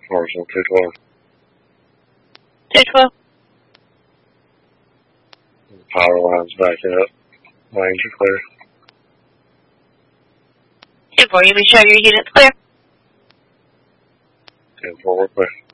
Marshall 212. 212. Power lines backing up. Lanes are clear. 2-4, you be sure your unit's clear? 10-4, we're clear.